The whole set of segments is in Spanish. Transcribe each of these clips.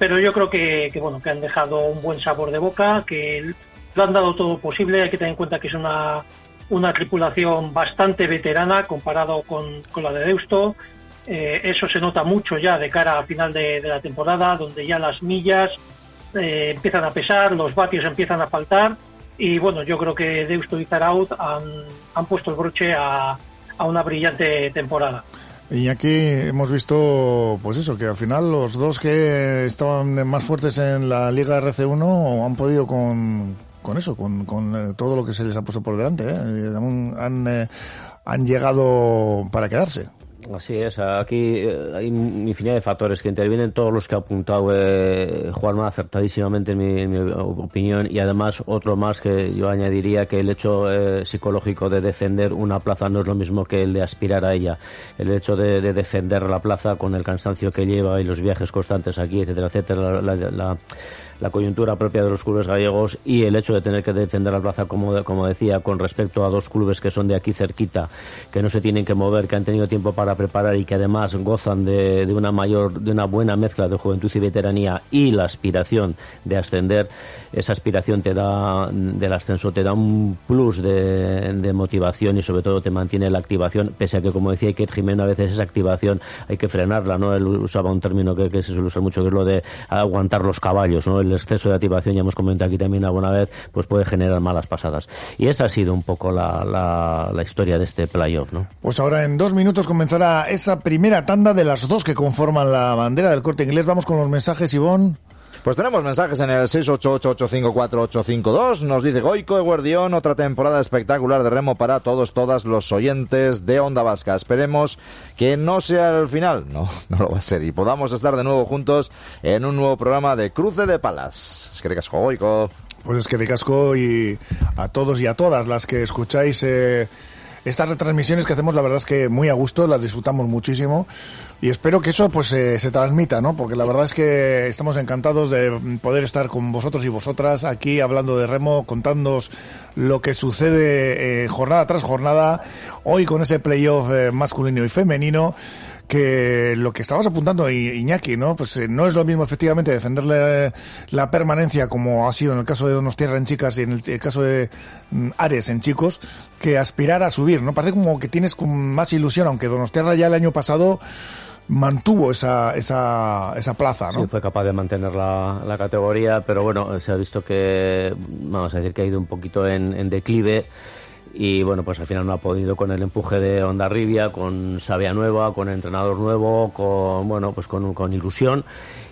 pero yo creo que han dejado un buen sabor de boca, que lo han dado todo posible. Hay que tener en cuenta que es una tripulación bastante veterana comparado con la de Deusto. Eso se nota mucho ya de cara a final de la temporada, donde ya las millas empiezan a pesar, los vatios empiezan a faltar, y bueno, yo creo que Deusto y Zarauz han puesto el broche a una brillante temporada. Y aquí hemos visto, pues eso, que al final los dos que estaban más fuertes en la Liga RC1 han podido con todo lo que se les ha puesto por delante, han llegado para quedarse. Así es, aquí hay infinidad de factores que intervienen, todos los que ha apuntado Juanma acertadísimamente en mi opinión, y además otro más que yo añadiría, que el hecho psicológico de defender una plaza no es lo mismo que el de aspirar a ella. El hecho de defender la plaza con el cansancio que lleva y los viajes constantes aquí, etcétera, etcétera, la coyuntura propia de los clubes gallegos, y el hecho de tener que defender la plaza, como decía, con respecto a dos clubes que son de aquí cerquita, que no se tienen que mover, que han tenido tiempo para preparar y que además gozan de una buena mezcla de juventud y veteranía, y la aspiración de ascender. Esa aspiración del ascenso te da un plus de motivación, y sobre todo te mantiene la activación, pese a que, como decía Iker Jimeno, a veces esa activación hay que frenarla, ¿no? Él usaba un término que se suele usar mucho, que es lo de aguantar los caballos, ¿no? El exceso de activación, ya hemos comentado aquí también alguna vez, pues puede generar malas pasadas. Y esa ha sido un poco la historia de este playoff, ¿no? Pues ahora en 2 minutos comenzará esa primera tanda de las dos que conforman la bandera del Corte Inglés. Vamos con los mensajes, Ivón. Pues tenemos mensajes en el 688-854-852. Nos dice Goico Eguardión: otra temporada espectacular de remo para todas los oyentes de Onda Vasca. Esperemos que no sea el final, no lo va a ser, y podamos estar de nuevo juntos en un nuevo programa de Cruce de Palas. Es que ricasco, Goico. Pues es que ricasco, y a todos y a todas las que escucháis estas retransmisiones que hacemos, la verdad es que muy a gusto, las disfrutamos muchísimo, y espero que eso pues se transmita, ¿no? Porque la verdad es que estamos encantados de poder estar con vosotros y vosotras aquí hablando de remo, contándoos lo que sucede jornada tras jornada, hoy con ese playoff masculino y femenino, que lo que estabas apuntando, Iñaki, ¿no? Pues no es lo mismo efectivamente defenderle la permanencia, como ha sido en el caso de Donostiarra en chicas y en el caso de Ares en chicos, que aspirar a subir, ¿no? Parece como que tienes más ilusión, aunque Donostiarra ya el año pasado mantuvo esa plaza, ¿no? Sí, fue capaz de mantener la categoría, pero bueno, se ha visto que, vamos a decir, que ha ido un poquito en declive. Y bueno, pues al final no ha podido con el empuje de Hondarribia, con Sabia nueva, con entrenador nuevo, con ilusión,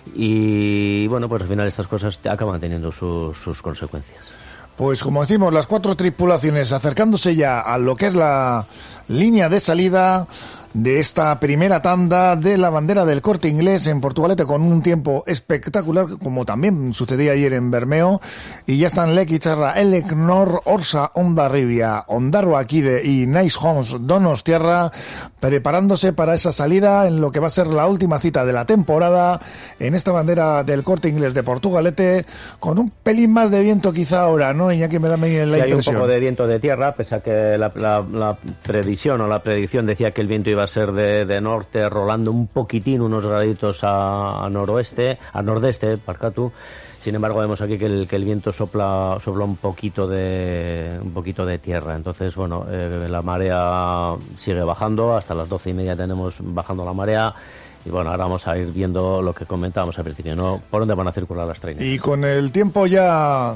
y bueno, pues al final estas cosas acaban teniendo sus consecuencias. Pues como decimos, las 4 tripulaciones acercándose ya a lo que es la línea de salida de esta primera tanda de la bandera del Corte Inglés en Portugalete, con un tiempo espectacular, como también sucedía ayer en Bermeo, y ya están Leki Charra, Elek Nor, Orsa, Hondarribia, Ondarroa Akide y Nice Homes Donostiarra, preparándose para esa salida en lo que va a ser la última cita de la temporada en esta bandera del Corte Inglés de Portugalete, con un pelín más de viento quizá ahora, ¿no? Iñaki, me da la impresión. Hay un poco de viento de tierra, pese a que la predicción decía que el viento iba a ser de norte, rolando un poquitín, unos graditos a nordeste, Parcatu. Sin embargo, vemos aquí que el viento sopla un poquito de tierra. Entonces, bueno, la marea sigue bajando, hasta las 12:30 tenemos bajando la marea. Y bueno, ahora vamos a ir viendo lo que comentábamos al principio, ¿no? Por dónde van a circular las trenes. Y con el tiempo ya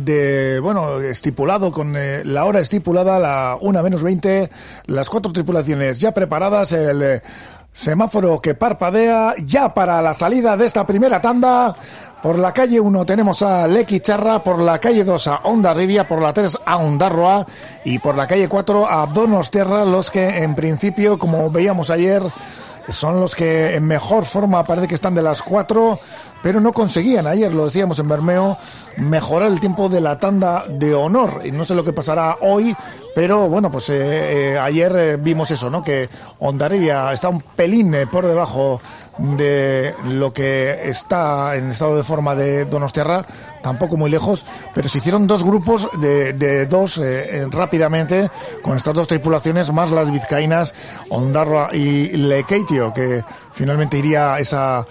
estipulado, con la hora estipulada, la 1:20, las 4 tripulaciones ya preparadas, el semáforo que parpadea ya para la salida de esta primera tanda. Por la calle 1 tenemos a Leki Charra, por la calle 2 a Hondarribia, por la 3 a Ondarroa y por la calle 4 a Donostiarra, los que en principio, como veíamos ayer, son los que en mejor forma parece que están de las 4, pero no conseguían, ayer lo decíamos en Bermeo, mejorar el tiempo de la tanda de honor, y no sé lo que pasará hoy, pero bueno, pues ayer vimos eso, ¿no? Que Hondarribia está un pelín por debajo de lo que está en estado de forma de Donostiarra, tampoco muy lejos, pero se hicieron 2 grupos de 2 rápidamente, con estas 2 tripulaciones, más las vizcaínas, Ondarroa y Lekeitio, que finalmente iría esa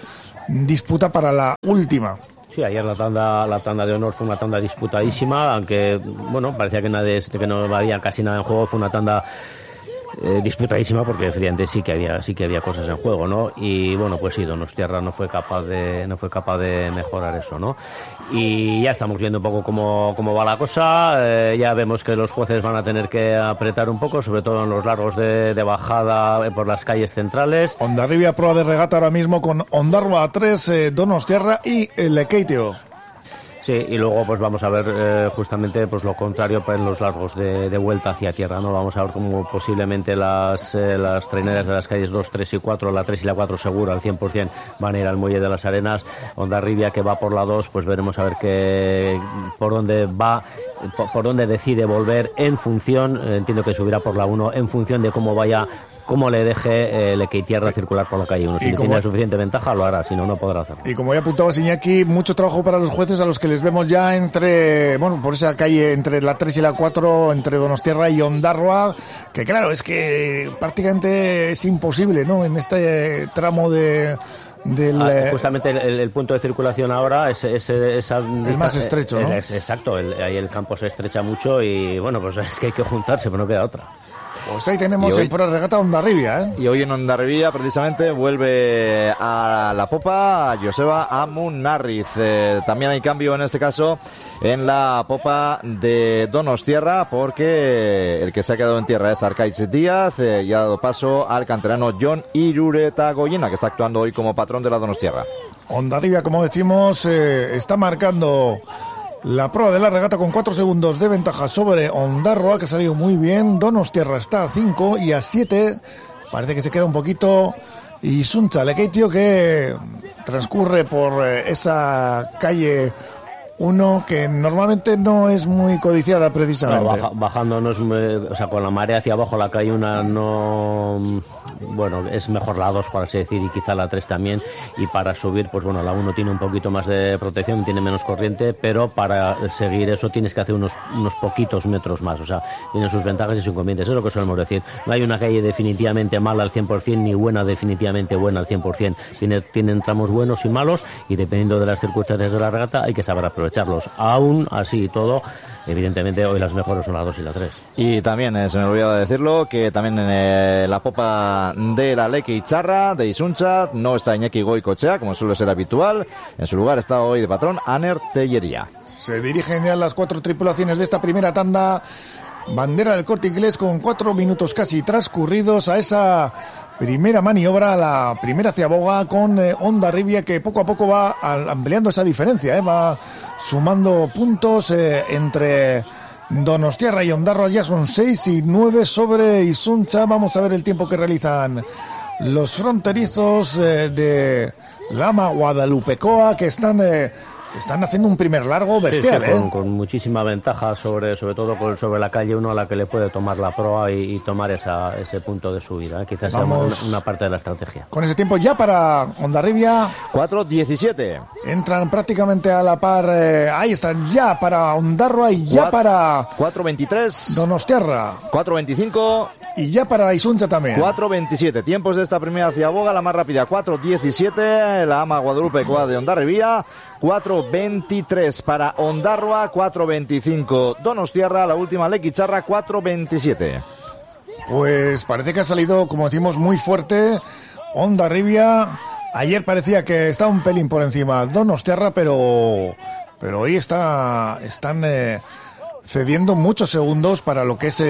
disputa para la última. Sí, ayer la tanda de honor fue una tanda disputadísima, aunque bueno, parecía que no había casi nada en juego. Fue una tanda disputadísima porque efectivamente sí que había cosas en juego, ¿no? Y bueno, pues sí, Donostiarra no fue capaz de mejorar eso, ¿no? Y ya estamos viendo un poco cómo va la cosa. Ya vemos que los jueces van a tener que apretar un poco, sobre todo en los largos de bajada por las calles centrales. Hondarribia, prueba de regata ahora mismo con Ondarroa a 3, Donostiarra y Lekeitio. Sí, y luego pues vamos a ver justamente pues lo contrario en los largos de vuelta hacia tierra, ¿no? Vamos a ver cómo posiblemente las traineras de las calles 2, 3 y 4, la 3 y la 4 seguro al 100% van a ir al Muelle de las Arenas. Hondarribia, que va por la 2, pues veremos a ver por dónde va, por dónde decide volver en función, entiendo que subirá por la 1 en función de cómo le deje Lekeitio circular por la calle 1. Si tiene suficiente ventaja, lo hará, si no, no podrá hacerlo. Y como ya apuntaba Iñaki, mucho trabajo para los jueces, a los que les vemos ya por esa calle entre la 3 y la 4, entre Donostiarra y Ondarroa, que claro, es que prácticamente es imposible, ¿no? En este tramo justamente el punto de circulación ahora es más estrecho, ¿no? Exacto, ahí el campo se estrecha mucho y bueno, pues es que hay que juntarse, pero no queda otra. Pues ahí tenemos en Pro Regata Hondarribia, ¿eh? Y hoy en Hondarribia, precisamente, vuelve a la popa Joseba Amunarriz. También hay cambio, en este caso, en la popa de Donostiarra, porque el que se ha quedado en tierra es Arcaiz Díaz y ha dado paso al canterano Jon Iruretagoyena, que está actuando hoy como patrón de la Donostiarra. Hondarribia, como decimos, está marcando la prueba de la regata con 4 segundos de ventaja sobre Ondarroa, que ha salido muy bien. Donostiarra está a 5 y a 7. Parece que se queda un poquito. Y Isuntza Lekeitio, que transcurre por esa calle 1, que normalmente no es muy codiciada precisamente. No, bajando no es o sea, con la marea hacia abajo la calle 1 no, bueno, es mejor la 2, por así decir, y quizá la 3 también. Y para subir, pues bueno, la 1 tiene un poquito más de protección, tiene menos corriente, pero para seguir eso tienes que hacer unos poquitos metros más. O sea, tiene sus ventajas y sus inconvenientes. Eso es lo que solemos decir. No hay una calle definitivamente mala al 100%, ni buena definitivamente buena al 100%. Tienen tramos buenos y malos, y dependiendo de las circunstancias de la regata hay que saber aprovecharlos. Aún así y todo, evidentemente hoy las mejores son la 2 y la 3. Y también, se me olvidaba decirlo, que también en la popa de la Lekeitio de Isuntza no está Iñaki Goicoechea, como suele ser habitual. En su lugar está hoy de patrón Aner Tellería. Se dirigen ya las 4 tripulaciones de esta primera tanda. Bandera del Corte Inglés con 4 minutos casi transcurridos a esa primera maniobra, la primera ciaboga con Hondarribia, que poco a poco va ampliando esa diferencia, va sumando puntos entre Donostiarra y Ondarroa. Ya son 6 y 9 sobre Isuntza. Vamos a ver el tiempo que realizan los fronterizos de Lama Guadalupecoa, que están haciendo un primer largo bestial, sí, con muchísima ventaja sobre todo sobre la calle 1, a la que le puede tomar la proa y tomar ese punto de subida. Quizás sea una parte de la estrategia. Con ese tiempo ya para Hondarribia. 4:17. Entran prácticamente a la par. Ahí están ya para Ondarroa y ya para 4:23. Donostiarra. 4:25. Y ya para Isuntza también. 4:27. Tiempos de esta primera ciaboga, la más rápida 4:17. La ama Guadalupecoa de Hondarribia. 4:23 para Ondarroa, 4:25 Donostiarra, la última Lekeitio 4:27. Pues parece que ha salido, como decimos, muy fuerte Hondarribia. Ayer parecía que estaba un pelín por encima Donostiarra, pero hoy están cediendo muchos segundos para lo que es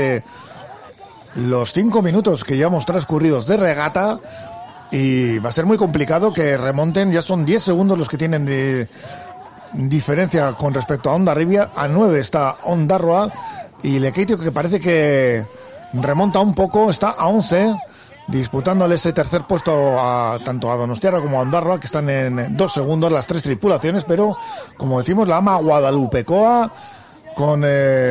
los 5 minutos que llevamos transcurridos de regata. Y va a ser muy complicado que remonten. Ya son 10 segundos los que tienen de diferencia con respecto a Hondarribia. A 9 está Ondarroa. Y Lekeitio, que parece que remonta un poco, está a 11, disputándole ese tercer puesto tanto a Donostiarra como a Ondarroa, que están en 2 segundos las 3 tripulaciones. Pero, como decimos, la ama Guadalupecoa con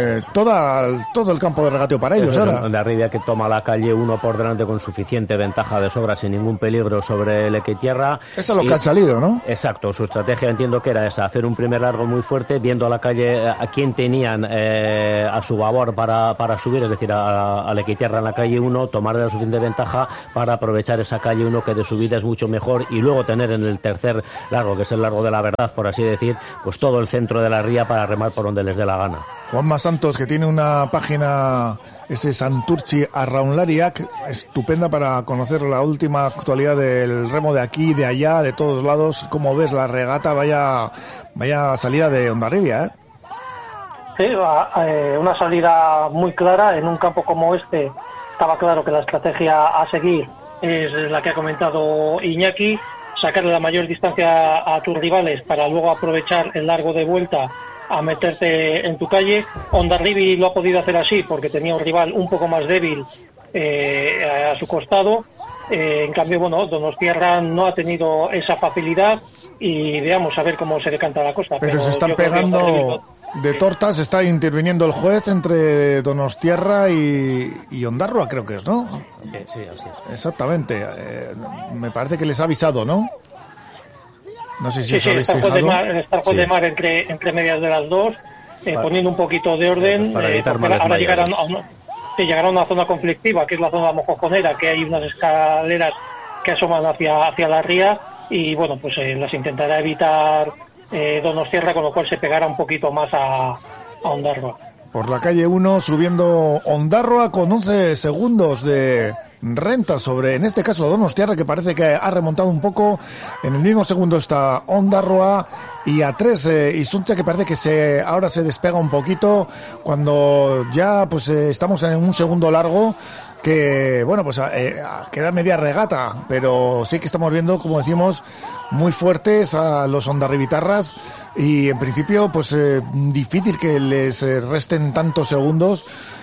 todo el campo de regateo para ellos ahora. Hondarribia que toma la calle 1 por delante con suficiente ventaja de sobra, sin ningún peligro sobre el Equitierra. Eso es lo que han salido, ¿no? Exacto, su estrategia entiendo que era esa, hacer un primer largo muy fuerte, viendo a la calle a quién tenían a su favor para subir, es decir, al Equitierra en la calle 1, tomar la suficiente ventaja para aprovechar esa calle 1 que de subida es mucho mejor, y luego tener en el tercer largo, que es el largo de la verdad, por así decir, pues todo el centro de la ría para remar por donde les dé la gana. Juanma Santos, que tiene una página, ese Santurtzi Arraunlariak, estupenda para conocer la última actualidad del remo de aquí, de allá, de todos lados. Como ves la regata, vaya salida de Hondarribia, ¿eh? Sí, una salida muy clara en un campo como este. Estaba claro que la estrategia a seguir es la que ha comentado Iñaki, sacarle la mayor distancia a tus rivales para luego aprovechar el largo de vuelta a meterte en tu calle. Hondarribia lo ha podido hacer así porque tenía un rival un poco más débil a su costado. En cambio, Donostiarra no ha tenido esa facilidad y veamos a ver cómo se decanta la cosa. Pero se están pegando de tortas, está interviniendo el juez entre Donostiarra y Ondarroa, creo que es, ¿no? Sí, así es. Exactamente. Me parece que les ha avisado, ¿no? No sé si os habéis está fijado. Está el juez de mar entre medias de las dos, poniendo un poquito de orden. Para evitar ahora llegarán a una zona conflictiva, que es la zona mojoconera, que hay unas escaleras que asoman hacia la ría, y pues las intentará evitar Donostiarra, con lo cual se pegará un poquito más a Ondarroa. Por la calle 1 subiendo Ondarroa con 11 segundos de renta sobre, en este caso, Donostiarra, que parece que ha remontado un poco. En el mismo segundo está Ondarroa y a 3 Isuntza, que parece que ahora se despega un poquito cuando ya estamos en un segundo largo que queda media regata, pero sí que estamos viendo, como decimos, muy fuertes a los hondarribitarras, y en principio difícil que les resten tantos segundos,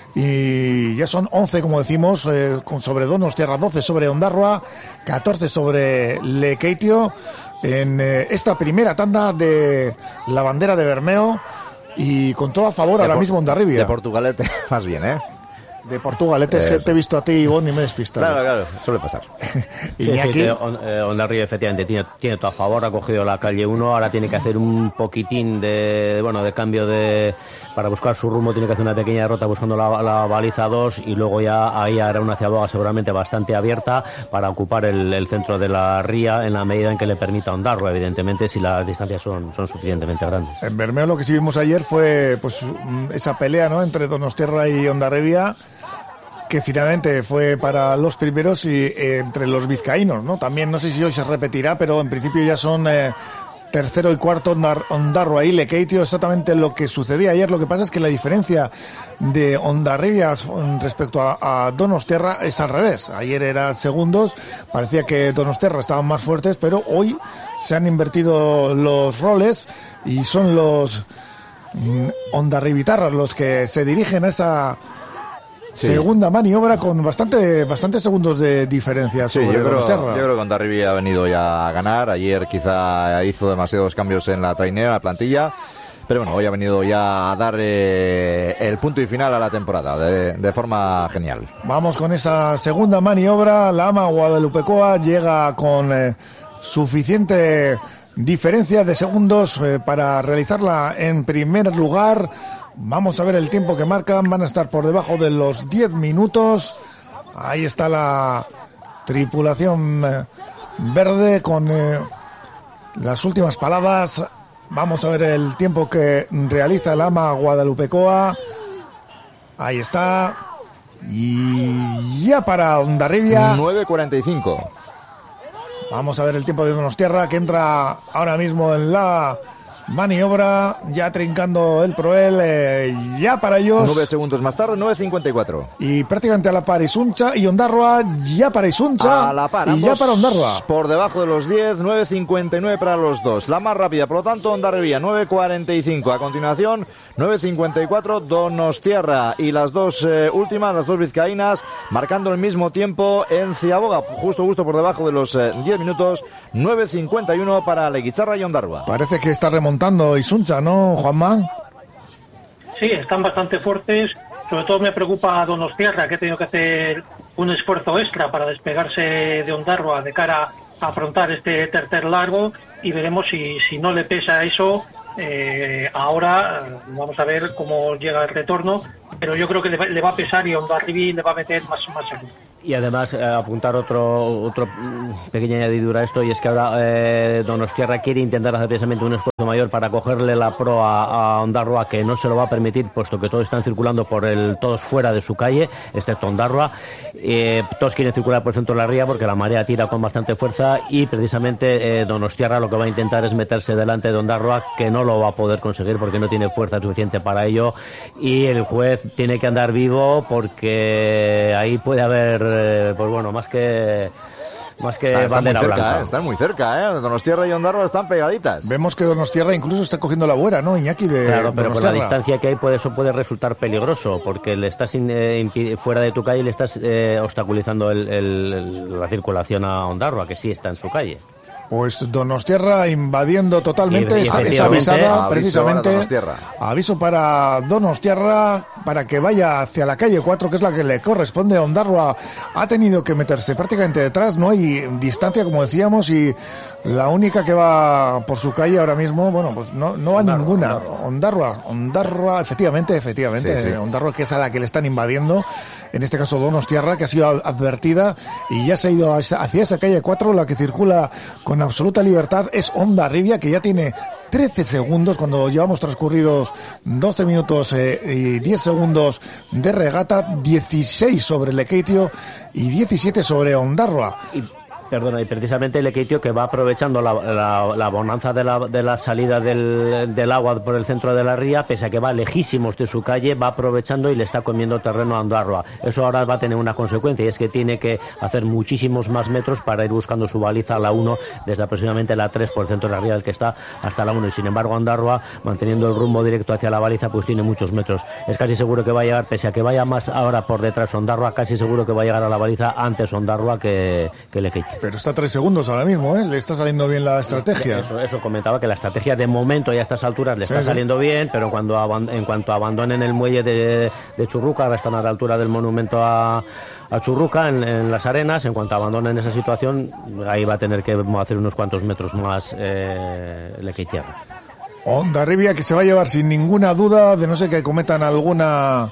y ya son 11, como decimos, sobre Donostiarra, 12 sobre Ondarroa, 14 sobre Lekeitio en esta primera tanda de la bandera de Bermeo, y con todo a favor ahora mismo Hondarribia. De Portugalete, más bien, ¿eh? De Portugalete, es que te he visto a ti, Ivonne, y me he despistado. Claro, suele pasar. Iñaki. Hondarribia efectivamente tiene todo a favor, ha cogido la calle 1, ahora tiene que hacer un poquitín de cambio para buscar su rumbo, tiene que hacer una pequeña derrota buscando la baliza 2, y luego ya ahí hará una ciaboga seguramente bastante abierta para ocupar el centro de la ría en la medida en que le permita Ondarroa, evidentemente, si las distancias son suficientemente grandes. En Bermeo lo que sí vimos ayer fue esa pelea, ¿no?, entre Donostiarra y Hondarribia, que finalmente fue para los primeros, y entre los vizcaínos, ¿no? También no sé si hoy se repetirá, pero en principio ya son tercero y cuarto Ondarroa y Lekeitio, exactamente lo que sucedía ayer. Lo que pasa es que la diferencia de Hondarribia respecto a Donostiarra es al revés. Ayer eran segundos, parecía que Donostiarra estaban más fuertes, pero hoy se han invertido los roles y son los hondarribitarras los que se dirigen a esa segunda maniobra con bastantes segundos de diferencia sobre Donostiarra. Yo creo que Hondarribia ha venido ya a ganar. Ayer quizá hizo demasiados cambios en la trainera, la plantilla, pero hoy ha venido ya a dar el punto y final a la temporada de forma genial. Vamos con esa segunda maniobra. La ama guadalupecoa llega con suficiente diferencia de segundos para realizarla en primer lugar. Vamos a ver el tiempo que marcan. Van a estar por debajo de los 10 minutos. Ahí está la tripulación verde con las últimas palabras. Vamos a ver el tiempo que realiza el ama guadalupecoa. Ahí está. Y ya para Hondarribia. 9:45. Vamos a ver el tiempo de Donostiarra, que entra ahora mismo en la maniobra, ya trincando el Proel, ya para ellos. 9 segundos más tarde, 9:54. Y prácticamente a la par Isuncha y Ondarroa, ya para Isuncha. A la par, y ya para Ondarroa. Por debajo de los 10, 9:59 para los dos. La más rápida, por lo tanto, Hondarribia, 9:45. A continuación, 9:54, Donostiarra. Y las dos últimas, las dos vizcaínas, marcando el mismo tiempo en Ciaboga, justo por debajo de los 10 minutos, 9:51 para Leguicharra y Ondarroa. Parece que está remontando Isuncha, ¿no, Juanma? Sí, están bastante fuertes. Sobre todo me preocupa Donostiarra, que ha tenido que hacer un esfuerzo extra para despegarse de Ondarroa de cara a afrontar este tercer largo, y veremos si no le pesa eso. Ahora vamos a ver cómo llega el retorno, pero yo creo que le va a pesar, y Hondarribia le va a meter más seguro. Y además apuntar otro pequeña añadidura a esto, y es que ahora Donostiarra quiere intentar hacer precisamente un esfuerzo mayor para cogerle la proa a Ondarroa, que no se lo va a permitir, puesto que todos están circulando todos fuera de su calle, excepto Ondarroa. Todos quieren circular por el centro de la ría porque la marea tira con bastante fuerza, y precisamente Donostiarra lo que va a intentar es meterse delante de Ondarroa, que no lo va a poder conseguir porque no tiene fuerza suficiente para ello, y el juez tiene que andar vivo porque ahí puede haber pues bueno, más que bandera blanca. Están muy cerca, Donostiarra y Ondarroa están pegaditas. Vemos que Donostiarra incluso está cogiendo la buera, ¿no, Iñaki? Claro, pero por la Donostiarra. distancia que hay, eso puede resultar peligroso, porque le estás fuera de tu calle, le estás obstaculizando la circulación a Ondarroa, que sí está en su calle. Pues Donostiarra invadiendo totalmente esa efectivamente, avisada, precisamente. Aviso Para Donostiarra para que vaya hacia la calle 4, que es la que le corresponde. Ondarroa ha tenido que meterse prácticamente detrás, no hay distancia, como decíamos, y la única que va por su calle ahora mismo, bueno, pues no va ninguna. Ondarroa, efectivamente. Sí. Ondarroa, que es a la que le están invadiendo. En este caso Donostiarra, que ha sido advertida y ya se ha ido hacia esa calle 4, la que circula con absoluta libertad es Hondarribia, que ya tiene 13 segundos cuando llevamos transcurridos 12 minutos y 10 segundos de regata, 16 sobre Lekeitio y 17 sobre Ondarroa. Perdona, y precisamente el Lekeitio, que va aprovechando la bonanza de la salida del agua por el centro de la ría, pese a que va lejísimos de su calle, va aprovechando y le está comiendo terreno a Ondarroa. Eso ahora va a tener una consecuencia, y es que tiene que hacer muchísimos más metros para ir buscando su baliza a la 1, desde aproximadamente la 3 por el centro de la ría, del que está, hasta la 1. Y sin embargo Ondarroa, manteniendo el rumbo directo hacia la baliza, pues tiene muchos metros. Es casi seguro que va a llegar, pese a que vaya más ahora por detrás Ondarroa, casi seguro que va a llegar a la baliza antes Ondarroa que Lekeitio. Pero está 3 segundos ahora mismo, le está saliendo bien la estrategia. Eso comentaba, que la estrategia de momento y a estas alturas le está saliendo bien, pero en cuanto abandonen el muelle de Churruca, ahora están a la altura del monumento a Churruca en las arenas, en cuanto abandonen esa situación, ahí va a tener que hacer unos cuantos metros más Lekeitiarra. Hondarribia, que se va a llevar sin ninguna duda, de no ser que cometan alguna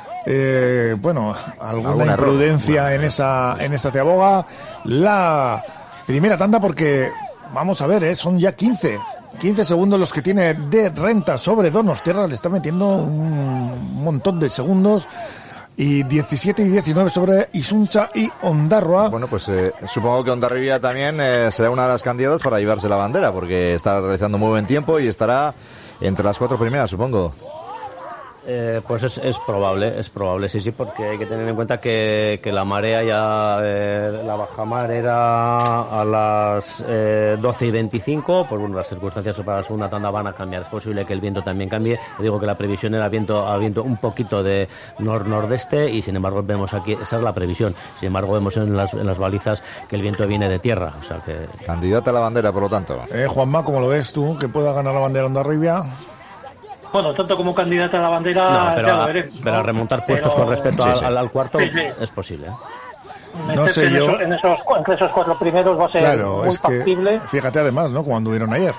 imprudencia en esa ciaboga, la primera tanda, porque vamos a ver, son ya 15 segundos los que tiene de renta sobre Donostiarra, le está metiendo un montón de segundos, y 17 y 19 sobre Isuncha y Ondarroa. Bueno, pues supongo que Hondarribia también será una de las candidatas para llevarse la bandera, porque está realizando muy buen tiempo y estará entre las 4 primeras, supongo. Pues es probable, sí, porque hay que tener en cuenta que la marea ya, la bajamar era a las 12:25, pues bueno, las circunstancias para la segunda tanda van a cambiar, es posible que el viento también cambie. Yo digo que la previsión era viento un poquito de nordeste, y sin embargo vemos aquí, esa es la previsión, sin embargo vemos en las balizas que el viento viene de tierra, o sea que... Candidata a la bandera, por lo tanto. Juanma, ¿cómo lo ves tú, que pueda ganar la bandera Hondarribia? Bueno, tanto como candidata a la bandera, pero, ya lo veremos, pero a remontar puestos con respecto al cuarto, sí. Es posible. No sé yo. Entre esos 4 primeros va a ser muy factible. Fíjate además, ¿no?, como anduvieron ayer.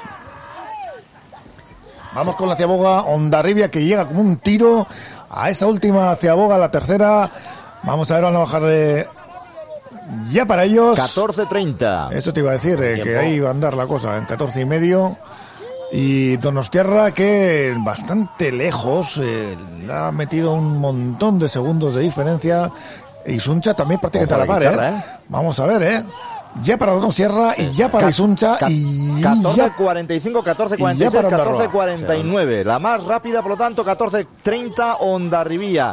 Vamos con la ciaboga Hondarribia, que llega como un tiro a esa última ciaboga, la tercera. Vamos a ver, van a bajar de... Ya para ellos... 14:30. Eso te iba a decir, que ahí va a andar la cosa, en 14:30. Y Donostiarra, que bastante lejos, le ha metido un montón de segundos de diferencia. Y Isuncha también prácticamente a la par, Vamos a ver, ya para Donostiarra y ya para Isuncha. Y 14:45, 14:46, 14:49. La más rápida, por lo tanto, 14:30 Hondarribia.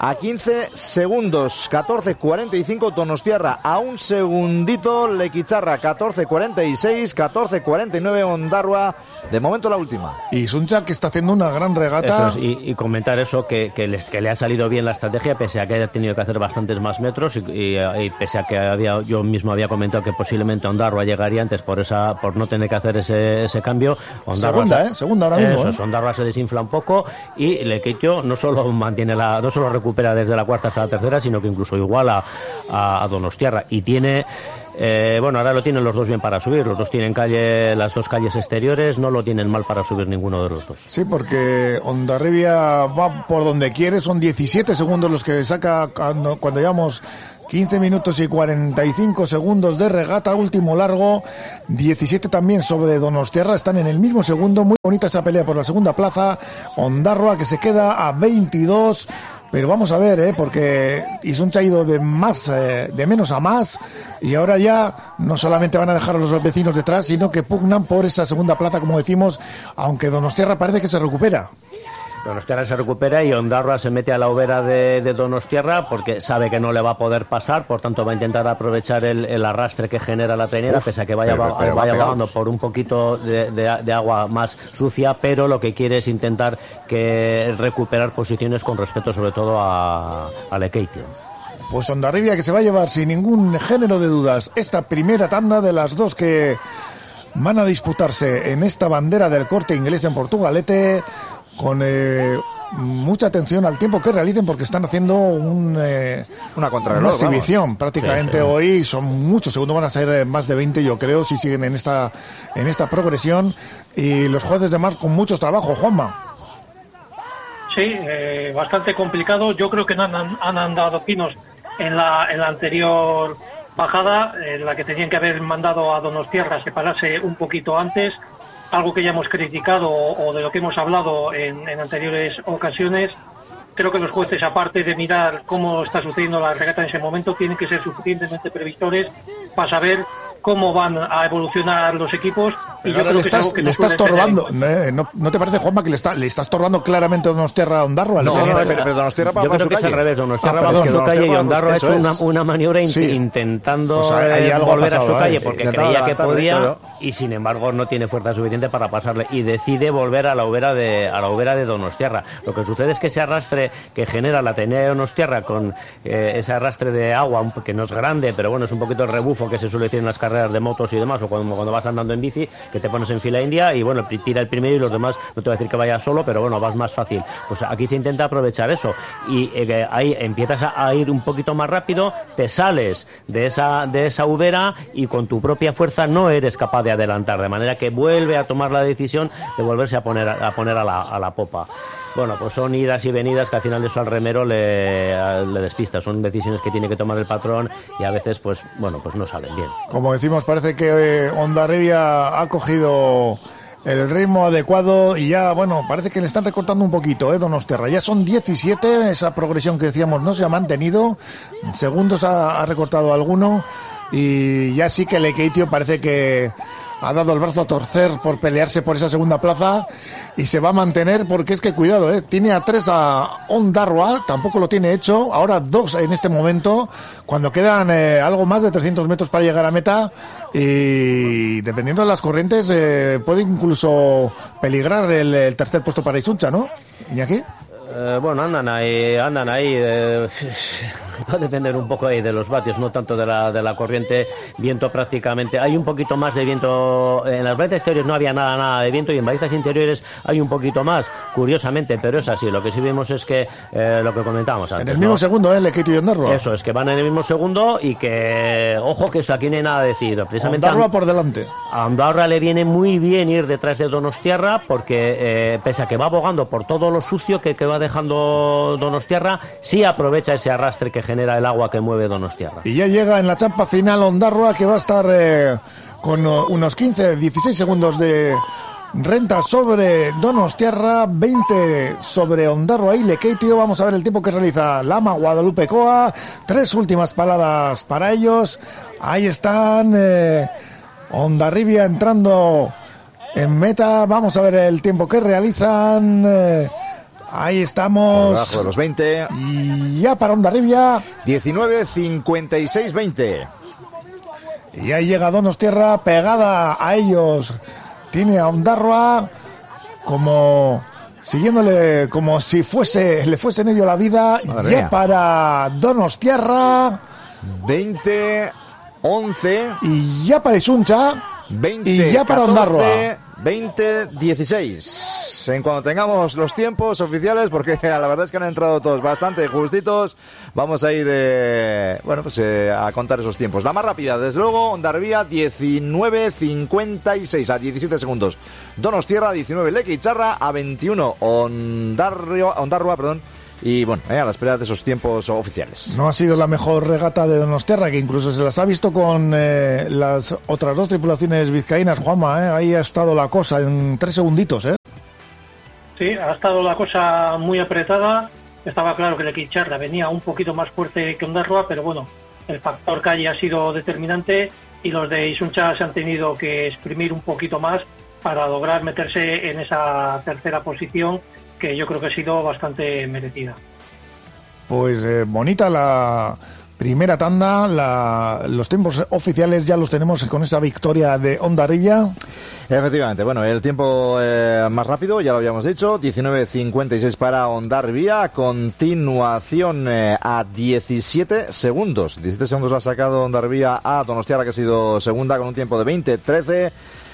a 15 segundos, 14.45 Donostiarra, a un segundito Lequicharra, 14.46, 14.49 Ondarroa, de momento la última. Y Suncha, que está haciendo una gran regata. Eso es, y comentar eso, que le ha salido bien la estrategia, pese a que haya tenido que hacer bastantes más metros, y pese a que yo mismo había comentado que posiblemente Ondarroa llegaría antes por no tener que hacer ese cambio. Ondarroa, segunda ahora mismo. Ondarroa se desinfla un poco, y Lekeitio no solo recupera desde la cuarta hasta la tercera, sino que incluso iguala a Donostiarra, y tiene ahora lo tienen los dos bien para subir. Los dos tienen las dos calles exteriores, no lo tienen mal para subir ninguno de los dos. Sí, porque Hondarribia va por donde quiere, son 17 segundos los que saca cuando llevamos 15 minutos y 45 segundos de regata, último largo, 17 también sobre Donostiarra, están en el mismo segundo, muy bonita esa pelea por la segunda plaza, Ondarroa que se queda a 22, pero vamos a ver, porque Isuncha ha ido de menos a más, y ahora ya no solamente van a dejar a los vecinos detrás, sino que pugnan por esa segunda plaza, como decimos, aunque Donostiarra parece que se recupera. Donostiarra se recupera y Ondarroa se mete a la hoguera de Donostiarra porque sabe que no le va a poder pasar, por tanto va a intentar aprovechar el arrastre que genera la trainera, pese a que vaya bajando por un poquito de agua más sucia, pero lo que quiere es intentar recuperar posiciones con respecto sobre todo a Lekeitio. Pues Hondarribia que se va a llevar sin ningún género de dudas esta primera tanda de las dos que van a disputarse en esta bandera del Corte Inglés en Portugalete, con mucha atención al tiempo que realicen, porque están haciendo una exhibición prácticamente. Sí. Hoy son muchos segundos, van a ser más de 20 yo creo, si siguen en esta progresión, y los jueces de mar con muchos trabajos. Juanma. Sí, bastante complicado. Yo creo que no han andado pinos en la anterior bajada, en la que tenían que haber mandado a Donostiarra separarse un poquito antes, algo que ya hemos criticado o de lo que hemos hablado en anteriores ocasiones. Creo que los jueces, aparte de mirar cómo está sucediendo la regata en ese momento, tienen que ser suficientemente previsores para saber cómo van a evolucionar los equipos. Y yo creo que le está estorbando. ¿No te parece, Juanma, que le está estorbando claramente Donostiarra a Ondarroa? Pero Donostiarra va por su calle. Yo creo que es al revés. Donostiarra va por su calle y Ondarroa ha hecho una maniobra intentando volver a su calle porque creía que podía, y sin embargo no tiene fuerza suficiente para pasarle y decide volver a la hoguera de Donostiarra. Lo que sucede es que ese arrastre que genera la trainera de Donostiarra con ese arrastre de agua, que no es grande, pero bueno, es un poquito el rebufo que se suele decir en las carreras de motos y demás, o cuando vas andando en bici, que te pones en fila india y bueno, tira el primero y los demás, no te voy a decir que vayas solo, pero bueno, vas más fácil. Pues aquí se intenta aprovechar eso y ahí empiezas a ir un poquito más rápido, te sales de esa hoguera y con tu propia fuerza no eres capaz de adelantar, de manera que vuelve a tomar la decisión de volverse a poner a la popa. Bueno, pues son idas y venidas que al final de eso al remero le despista. Son decisiones que tiene que tomar el patrón y a veces, pues no salen bien. Como decimos, parece que Hondarribia ha cogido el ritmo adecuado y ya, parece que le están recortando un poquito, Donostiarra. Ya son 17, esa progresión que decíamos no se ha mantenido. Segundos ha recortado alguno y ya sí que Lekeitio parece que ha dado el brazo a torcer por pelearse por esa segunda plaza y se va a mantener, porque es que cuidado, tiene a 3 a Ondarroa, tampoco lo tiene hecho, ahora 2 en este momento, cuando quedan algo más de 300 metros para llegar a meta, y dependiendo de las corrientes puede incluso peligrar el tercer puesto para Isuncha, ¿no, Iñaki? Andan ahí. Va a depender un poco ahí de los vatios, no tanto de la corriente. Viento prácticamente, hay un poquito más de viento. En las balizas exteriores no había nada de viento y en balizas interiores hay un poquito más, curiosamente, pero es así. Lo que sí vemos es que lo que comentábamos antes. En el mismo segundo, Lekeitio y Ondarroa. Eso, es que van en el mismo segundo y que, ojo, que esto aquí no hay nada decidido. Precisamente Ondarroa por delante. A Ondarroa le viene muy bien ir detrás de Donostiarra porque, pese a que va abogando por todo lo sucio que va dejando Donostiarra, sí aprovecha ese arrastre que genera el agua que mueve Donostiarra. Y ya llega en la champa final Ondarroa, que va a estar con unos 15-16 segundos de renta sobre Donostiarra, 20 sobre Ondarroa y Lekeitio. Vamos a ver el tiempo que realiza Lama Guadalupe Coa. 3 últimas paradas para ellos. Ahí están Hondarribia entrando en meta. Vamos a ver el tiempo que realizan. Ahí estamos. Por debajo de los 20. Y ya para Hondarribia. 19-56-20. Y ahí llega Donostierra pegada a ellos. Tiene a Ondarroa como siguiéndole como si le fuese en ello la vida. Madre Ya mía. para Donostierra. 20-11. Y ya para Isuncha. 20, y ya para 14, Ondarroa. 20-16. En cuando tengamos los tiempos oficiales, porque la verdad es que han entrado todos bastante justitos, vamos a ir a contar esos tiempos. La más rápida, desde luego, Hondarribia 19-56 a 17 segundos. Donostierra 19, Lequeitxarra a 21. Ondarroa, perdón. Y bueno, a la espera de esos tiempos oficiales. No ha sido la mejor regata de Donostierra, que incluso se las ha visto con las otras dos tripulaciones vizcaínas, Juanma, ahí ha estado la cosa en 3 segunditos, Sí, ha estado la cosa muy apretada. Estaba claro que Lequeitxarra venía un poquito más fuerte que Ondarroa, pero bueno, el factor calle ha sido determinante y los de Isuncha se han tenido que exprimir un poquito más para lograr meterse en esa tercera posición, que yo creo que ha sido bastante merecida. Pues bonita la primera tanda, los tiempos oficiales ya los tenemos con esa victoria de Hondarribia. Efectivamente, bueno, el tiempo más rápido, ya lo habíamos dicho, 19.56 para Hondarribia, continuación a 17 segundos. 17 segundos lo ha sacado Hondarribia a Donostierra, que ha sido segunda con un tiempo de 20.13.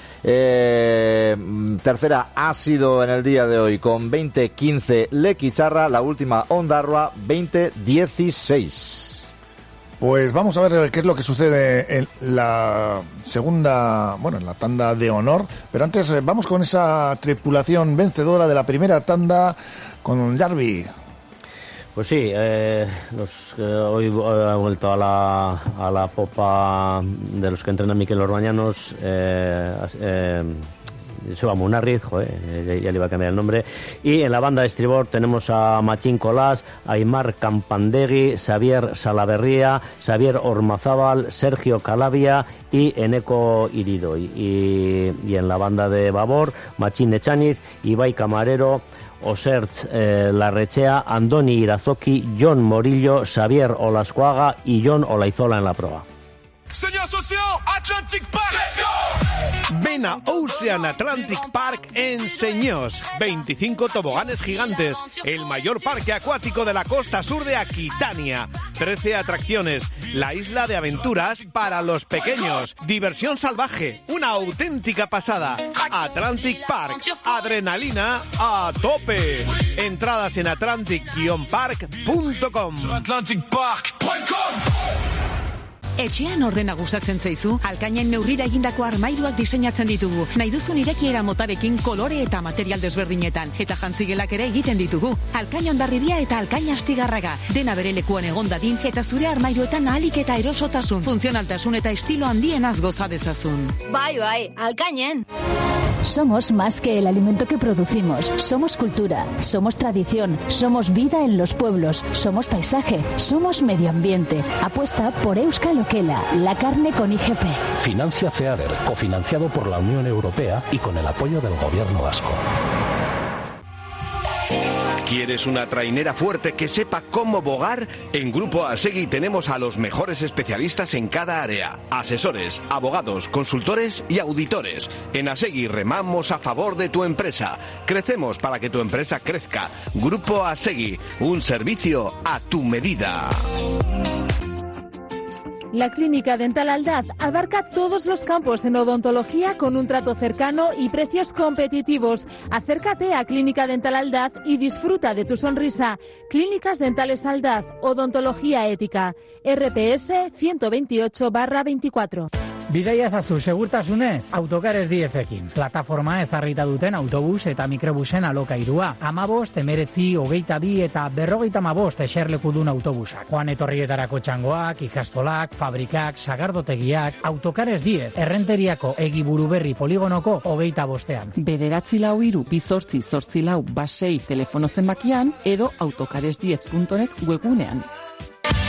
Tercera ha sido en el día de hoy con 20.15 Lequeitxarra, la última Ondarroa 20.16. Pues vamos a ver qué es lo que sucede en la segunda, en la tanda de honor, pero antes vamos con esa tripulación vencedora de la primera tanda con Jarvi. Pues sí, hoy ha vuelto a la popa de los que entrenan Miquel Orbañanos, Joseba Munarriz, ya le iba a cambiar el nombre, y en la banda de estribor tenemos a Machín Colás, Aimar Campandegui, Xavier Salaverría, Xavier Ormazábal, Sergio Calabia y Eneco Irido, y en la banda de babor Machín Echaniz, Ibai Camarero, Osertz Larrechea, Andoni Irazoki, John Morillo, Xavier Olascuaga y John Olaizola en la proa. Señor socio, Atlantic Park. Let's go. Ven a Ocean Atlantic Park en Señós. 25 toboganes gigantes, el mayor parque acuático de la costa sur de Aquitania. 13 atracciones, la isla de aventuras para los pequeños. Diversión salvaje, una auténtica pasada. Atlantic Park, adrenalina a tope. Entradas en atlantic-park.com. Etxean ordena gustatzen zaizu, Alkainen neurrira egindako armairuak diseinatzen ditugu. Nahi duzun irekiera motarekin kolore eta material desberdinetan. Eta jantzigelak ere egiten ditugu. Alkain Hondarribia eta Alkain Astigarraga. Dena bere lekuan egon dadin eta zure armairuetan ahalik eta erosotasun, funtzionaltasun eta estilo handienaz goza dezazun. Bai, Alkainen. Somos más que el alimento que producimos. Somos cultura, somos tradición, somos vida en los pueblos, somos paisaje, somos medio ambiente. Apuesta por Euskal Okela, la carne con IGP. Financia FEADER, cofinanciado por la Unión Europea y con el apoyo del Gobierno vasco. ¿Quieres una trainera fuerte que sepa cómo bogar? En Grupo Asegui tenemos a los mejores especialistas en cada área. Asesores, abogados, consultores y auditores. En Asegui remamos a favor de tu empresa. Crecemos para que tu empresa crezca. Grupo Asegui, un servicio a tu medida. La Clínica Dental Aldaz abarca todos los campos en odontología con un trato cercano y precios competitivos. Acércate a Clínica Dental Aldaz y disfruta de tu sonrisa. Clínicas Dentales Aldaz, odontología ética. RPS 128/24. Bidaia ezazu segurtasunez, Autocares Diefekin. Plataforma ezarrita duten autobus eta mikrobusen alokairua. 15, 19, 22 eta 55 eserlekudun autobusak. Joan etorrietarako txangoak, ikastolak, fabrikak, sagardotegiak, Autocares Dief, Errenteriako Egi Buruberri poligonoko 25ean. 943-848-846 telefono zenbakian edo autocaresdief.net webgunean.